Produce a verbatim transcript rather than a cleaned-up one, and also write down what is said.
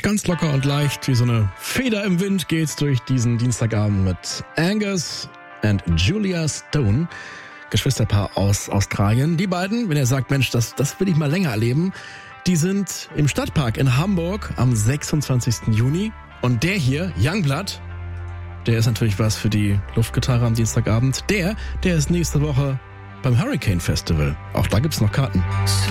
Ganz locker und leicht, wie so eine Feder im Wind, geht's durch diesen Dienstagabend mit Angus und Julia Stone, Geschwisterpaar aus Australien. Die beiden, wenn ihr sagt, Mensch, das, das will ich mal länger erleben, die sind im Stadtpark in Hamburg am sechsundzwanzigsten Juni. Und der hier, Youngblood, der ist natürlich was für die Luftgitarre am Dienstagabend. Der, der ist nächste Woche beim Hurricane Festival. Auch da gibt's noch Karten.